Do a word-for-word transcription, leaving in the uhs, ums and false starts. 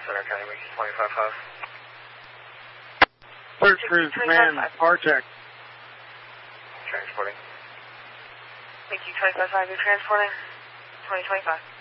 Center County, Mickey twenty-five five. Search for his command, Archeck. Transporting. Mickey twenty-five five, you're transporting. twenty twenty-five.